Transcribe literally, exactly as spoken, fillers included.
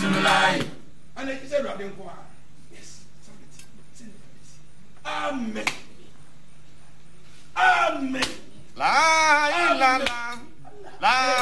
Bismillah. And he said, yes. Amen. Amen. La ilaha. La